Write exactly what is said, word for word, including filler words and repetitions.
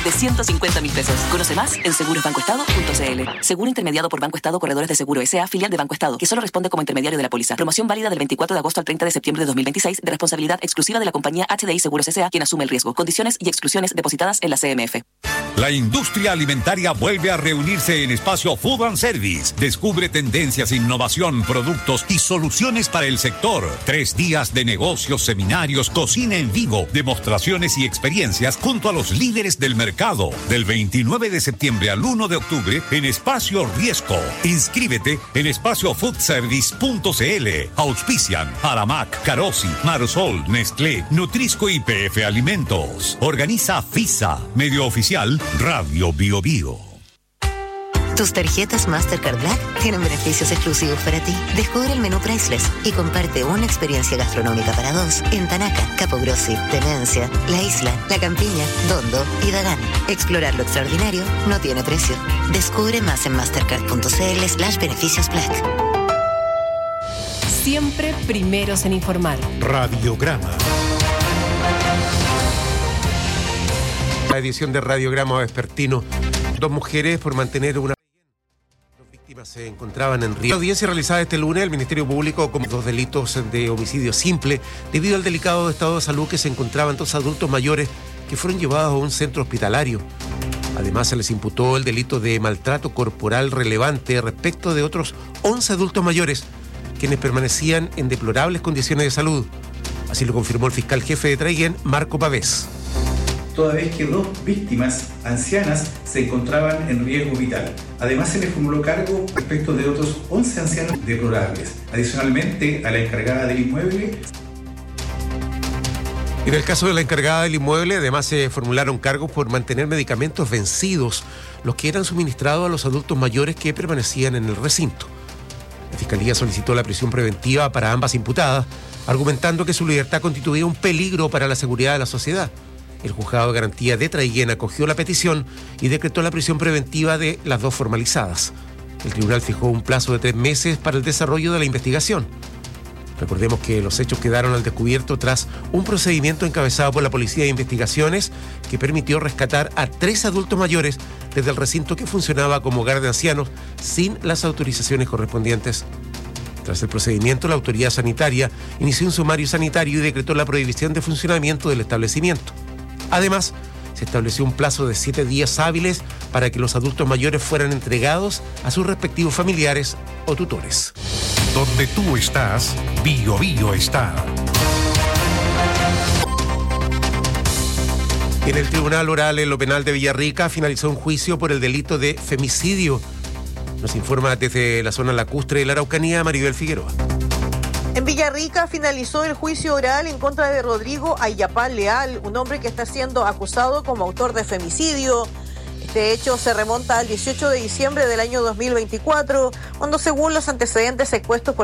de ciento cincuenta mil pesos. Conoce más en seguros banco estado punto c l. Seguro intermediado por Banco Estado Corredores de Seguro S A, filial de Banco Estado, que solo responde como intermediario de la póliza. Promoción válida del veinticuatro de agosto al treinta de septiembre de dos mil veintiséis, de responsabilidad exclusiva de la compañía H D I Seguros S A, quien asume el riesgo. Condiciones y exclusiones depositadas en la C M F. La industria alimentaria vuelve a reunirse en Espacio Food and Service. Descubre tendencias, innovación, productos y soluciones para el sector. Tres días de negocios, seminarios, cocina en vivo, demostraciones y experiencias junto a los líderes del mercado. Del veintinueve de septiembre al uno de octubre en Espacio Riesco. Inscríbete en espacio food service punto c l. Auspician Aramac, Carosi, Marsol, Nestlé, Nutrisco y P F Alimentos. Organiza FISA. Medio oficial Radio Bio Bio. Tus tarjetas Mastercard Black tienen beneficios exclusivos para ti. Descubre el menú Priceless y comparte una experiencia gastronómica para dos en Tanaca, Capogrossi, Demencia, La Isla, La Campiña, Dondo y Dagán. Explorar lo extraordinario no tiene precio. Descubre más en mastercard punto c l slash beneficios black. Siempre primeros en informar. Radiograma. La edición de Radiograma Vespertino. Dos mujeres por mantener una... Dos víctimas se encontraban en riesgo. En la audiencia realizada este lunes, el Ministerio Público cometió dos delitos de homicidio simple debido al delicado estado de salud que se encontraban dos adultos mayores que fueron llevados a un centro hospitalario. Además, se les imputó el delito de maltrato corporal relevante respecto de otros once adultos mayores quienes permanecían en deplorables condiciones de salud. Así lo confirmó el fiscal jefe de Traiguén, Marco Pavés. Toda vez que dos víctimas ancianas se encontraban en riesgo vital. Además, se les formuló cargo respecto de otros once ancianos deplorables. Adicionalmente, a la encargada del inmueble. En el caso de la encargada del inmueble, además se formularon cargos por mantener medicamentos vencidos, los que eran suministrados a los adultos mayores que permanecían en el recinto. La Fiscalía solicitó la prisión preventiva para ambas imputadas, argumentando que su libertad constituía un peligro para la seguridad de la sociedad. El juzgado de garantía de Traiguén acogió la petición y decretó la prisión preventiva de las dos formalizadas. El tribunal fijó un plazo de tres meses para el desarrollo de la investigación. Recordemos que los hechos quedaron al descubierto tras un procedimiento encabezado por la Policía de Investigaciones que permitió rescatar a tres adultos mayores desde el recinto que funcionaba como hogar de ancianos sin las autorizaciones correspondientes. Tras el procedimiento, la autoridad sanitaria inició un sumario sanitario y decretó la prohibición de funcionamiento del establecimiento. Además, se estableció un plazo de siete días hábiles para que los adultos mayores fueran entregados a sus respectivos familiares o tutores. Donde tú estás, Bio Bio está. En el Tribunal Oral en lo Penal de Villarrica finalizó un juicio por el delito de femicidio. Nos informa desde la zona lacustre de la Araucanía, Maribel Figueroa. En Villarrica finalizó el juicio oral en contra de Rodrigo Ayapal Leal, un hombre que está siendo acusado como autor de femicidio. Este hecho se remonta al dieciocho de diciembre del año dos mil veinticuatro, cuando según los antecedentes expuestos por